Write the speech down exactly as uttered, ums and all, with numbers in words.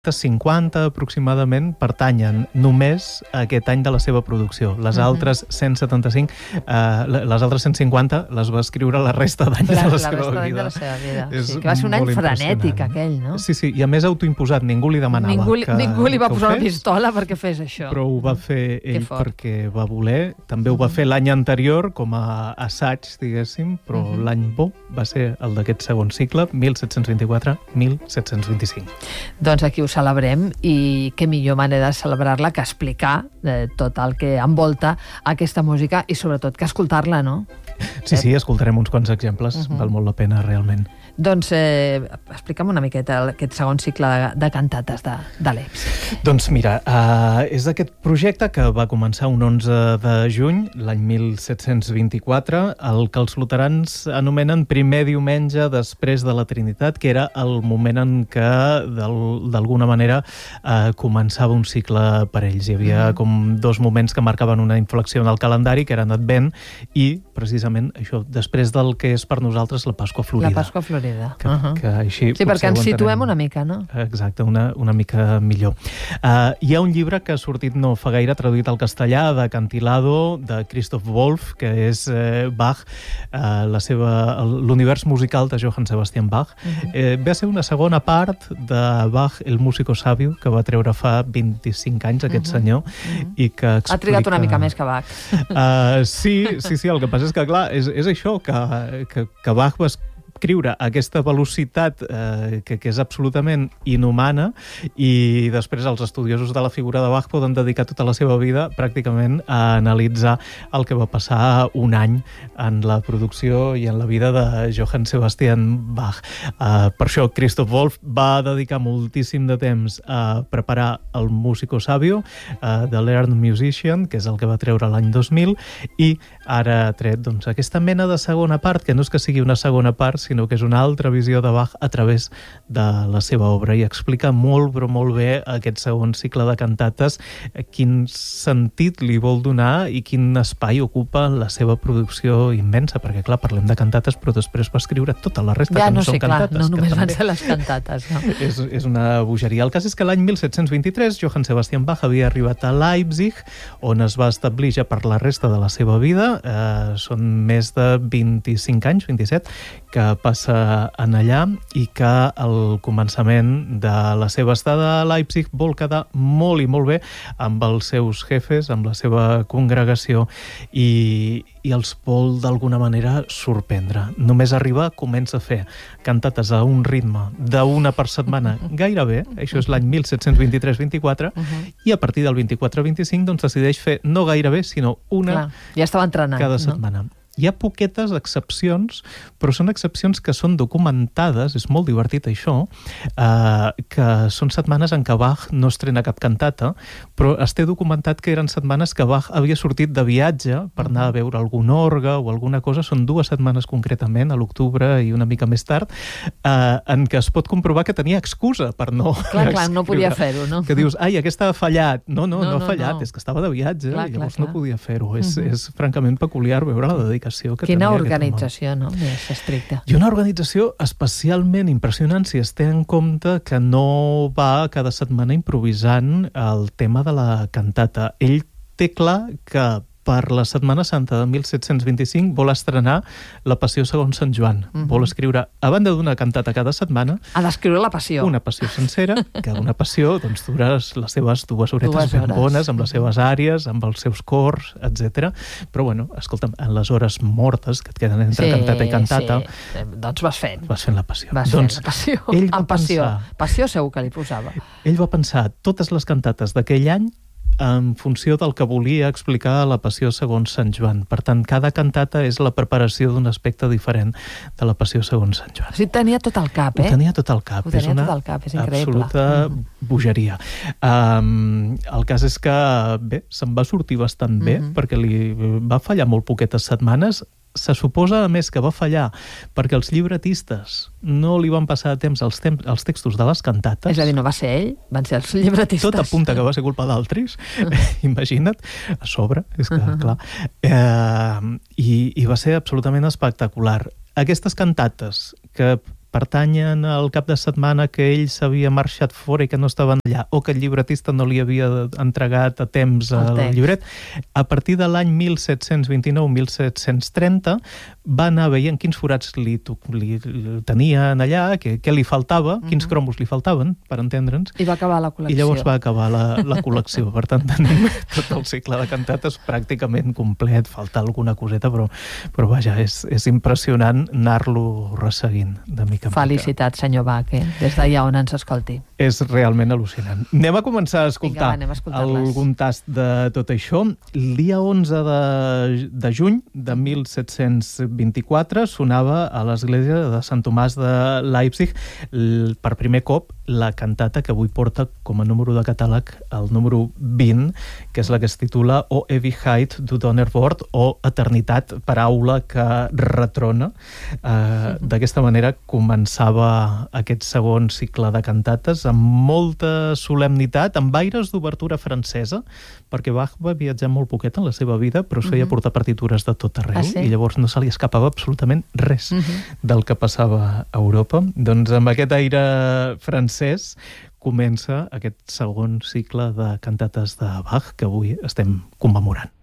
cinquanta aproximadament pertanyen només a aquest any de la seva producció. Les Mhm. altres cent setanta-cinc, eh, les altres cent cinquanta les va escriure la resta d'anys de La, la la seva resta d'any vida. de la seva vida. És Sí, que va ser un any molt frenètic, impressionant. aquell, no? Sí, sí, i a més autoimposat, ningú li demanava Ningú, li- que, ningú li va que ho posar una fes, pistola perquè fes això. però ho va fer ell fort. perquè va voler. També ho va fer l'any anterior com a assaig, diguéssim, però Mhm. l'any bo va ser el d'aquest segon cicle, mil set-cents vint-i-quatre a mil set-cents vint-i-cinc. Doncs aquí ho celebrem i què millor manera de celebrar-la que explicar eh, tot el que envolta aquesta música i sobretot que escoltar-la, no? Sí, sí, escoltarem uns quants exemples, Mhm. val molt la pena realment. Doncs eh, explica'm una miqueta aquest segon cicle de, de cantates de, de Leipzig. Doncs mira, uh, és aquest projecte que va començar un onze de juny, l'any mil set-cents vint-i-quatre, el que els luterans anomenen primer diumenge després de la Trinitat, que era el moment en què del- d'alguna manera uh, començava un cicle per ells. Hi havia Mhm. com dos moments que marcaven una inflexió en el calendari, que eren Advent i, precisament, això, després del que és per nosaltres la Pasqua Florida. La Pasqua Florida. Que, Uh-huh. que així Sí, potser perquè ens ho entenem. situem una mica, no? Exacte, una, una mica millor. Uh, hi ha un llibre que ha sortit no fa gaire, traduït al castellà, de Cantilado, de Christoph Wolff, que és eh, Bach, uh, la seva, l'univers musical de Johann Sebastian Bach. Mhm. Eh, ve a ser una segona part de Bach, el músico sabio, que va treure fa vint-i-cinc anys aquest Mhm. senyor, Mhm. i que explica... Ha trigat una mica més que Bach. Uh, sí, sí, sí, el que passa és que, clar, és, és això, que, que, que Bach va escriure a aquesta velocitat eh, que, que és absolutament inhumana, i després els estudiosos de la figura de Bach poden dedicar tota la seva vida pràcticament a analitzar el que va passar un any en la producció i en la vida de Johann Sebastian Bach. Uh, per això Christoph Wolff va dedicar moltíssim de temps a preparar el Músico Sabio, uh, The Learned Musician, que és el que va treure l'any dos mil, i ara ha tret doncs, aquesta mena de segona part, que no és que sigui una segona part, sinó que és una altra visió de Bach a través de la seva obra, i explica molt, però molt bé aquest segon cicle de cantates, quin sentit li vol donar i quin espai ocupa en la seva producció immensa, perquè clar, parlem de cantates, però després va escriure tota la resta Ja, que no, no són sé, clar, cantates. no que només van també ser les cantates, no? és, és una bogeria. El cas és que l'any mil set-cents vint-i-tres Johann Sebastian Bach havia arribat a Leipzig, on es va establir ja per la resta de la seva vida. Eh, són més de vint-i-cinc anys, vint-i-set, que passa en allà, i que al començament de la seva estada a Leipzig vol quedar molt i molt bé amb els seus jefes, amb la seva congregació, i, i els vol d'alguna manera sorprendre. Només arriba, comença a fer cantates a un ritme d'una per setmana gairebé, això és l'any mil set-cents vint-i-tres vint-i-quatre, Uh-huh. i a partir del vint-i-quatre vint-i-cinc doncs decideix fer no gairebé, sinó una Clar, ja estava entrenant. cada no? setmana. Hi ha poquetes excepcions, però són excepcions que són documentades, és molt divertit això, eh, que són setmanes en què Bach no estrena cap cantata, però es té documentat que eren setmanes que Bach havia sortit de viatge per anar a veure algun orgue o alguna cosa. Són dues setmanes concretament, a l'octubre i una mica més tard, eh, en què es pot comprovar que tenia excusa per no Clar, clar, no podia escriure. fer-ho, no? Que dius, ai, aquesta ha fallat. No, no, no, No, no no, ha fallat, no. és que estava de viatge, Clar, i llavors clar, no clar. podia fer-ho. És, Mhm. és francament peculiar veure la dedicació que Quina tenia aquest home. organització, no? Més estricta. I una organització especialment impressionant si es té en compte que no va cada setmana improvisant el tema de la cantata. Ell té clar que per la Setmana Santa de mil set-cents vint-i-cinc vol estrenar la Passió segons Sant Joan. Mhm. Vol escriure, a banda d'una cantata cada setmana, Ha d'escriure la passió. una passió sencera, que una passió doncs, dura les seves dues horetes Dues ben hores. bones, amb les Mhm. seves àrees, amb els seus cors, etcètera. Però, bueno, escolta'm, en les hores mortes que et queden entre cantata i cantata, Sí. Eh, Doncs vas fent. vas fent la passió. Vas doncs, fent la passió. ell va Amb passió. pensar- Passió segur que li posava. ell va pensar totes les cantates d'aquell any en funció del que volia explicar a la Passió segons Sant Joan. Per tant, cada cantata és la preparació d'un aspecte diferent de la Passió segons Sant Joan. O sigui, tenia tot al cap, eh? Ho tenia tot al cap. Ho tenia és una tot al cap, és increïble. absoluta Mhm. bogeria. Um, el cas és que, bé, se'n va sortir bastant bé, Mhm. perquè li va fallar molt poquetes setmanes. Se suposa, a més, que va fallar perquè els llibretistes no li van passar a temps els, temps, els textos de les cantates. És a dir, no va ser ell, van ser els llibretistes. Tot apunta que va ser culpa d'altres, imagina't, a sobre, és que, Uh-huh. clar. Eh, i, I va ser absolutament espectacular. Aquestes cantates, que pertanyen al cap de setmana que ell s'havia marxat fora i que no estaven allà, o que el llibretista no li havia entregat a temps el, el llibret. A partir de l'any mil set-cents vint-i-nou mil set-cents trenta va anar veient quins forats li, li, li tenien allà, què, què li faltava, uh-huh. quins cromos li faltaven, per entendre'ns. I va acabar la col·lecció. I llavors va acabar la, la col·lecció. Per tant, tenim tot el cicle de cantates pràcticament complet, falta alguna coseta, però, però vaja, és, és impressionant anar-lo resseguint de mica en mica. Felicitats, senyor Bach, eh? Des d'allà on ens escolti. És realment al·lucinant. Anem a començar a escoltar Vinga, va, algun tast de tot això. El dia onze de, de juny de mil set-cents vint-i-quatre sonava a l'església de Sant Tomàs de Leipzig per primer cop la cantata que avui porta com a número de catàleg el número vint, que és la que es titula O Ewigkeit du Donnerwort, o Eternitat, paraula que retrona. Eh, d'aquesta manera començava aquest segon cicle de cantates amb molta solemnitat, amb aires d'obertura francesa, perquè Bach va viatjar molt poquet en la seva vida, però es feia uh-huh. portar partitures de tot arreu, ah, sí? I llavors no se li escapava absolutament res uh-huh. del que passava a Europa. Doncs amb aquest aire francès comença aquest segon cicle de cantates de Bach que avui estem commemorant.